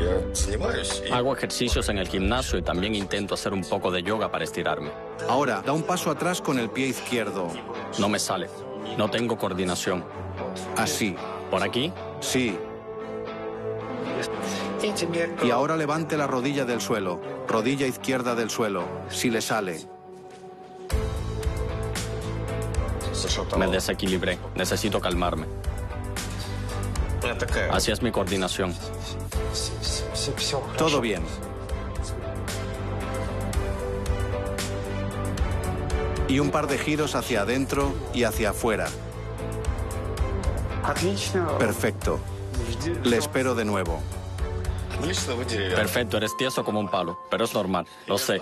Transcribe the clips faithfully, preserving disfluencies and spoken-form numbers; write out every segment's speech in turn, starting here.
Hago ejercicios en el gimnasio y también intento hacer un poco de yoga para estirarme. Ahora, da un paso atrás con el pie izquierdo. No me sale. No tengo coordinación. Así. ¿Por aquí? Sí. Y ahora levante la rodilla del suelo. Rodilla izquierda del suelo. Si le sale. Me desequilibré. Necesito calmarme. Así es mi coordinación. Todo bien. Y un par de giros hacia adentro y hacia afuera. Perfecto. Le espero de nuevo. Perfecto, eres tieso como un palo, pero es normal, lo sé.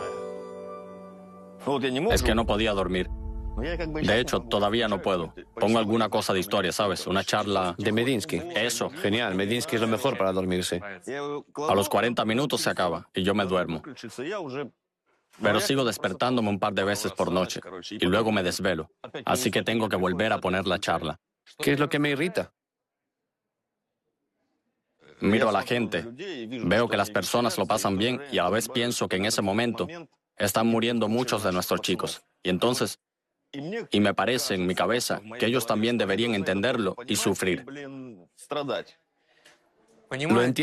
Es que no podía dormir. De hecho, todavía no puedo. Pongo alguna cosa de historia, ¿sabes? Una charla... De Medinsky. Eso. Genial, Medinsky es lo mejor para dormirse. A los cuarenta minutos se acaba y yo me duermo. Pero sigo despertándome un par de veces por noche y luego me desvelo. Así que tengo que volver a poner la charla. ¿Qué es lo que me irrita? Miro a la gente, veo que las personas lo pasan bien y a la vez pienso que en ese momento están muriendo muchos de nuestros chicos. Y entonces, y me parece en mi cabeza que ellos también deberían entenderlo y sufrir. Lo entiendo.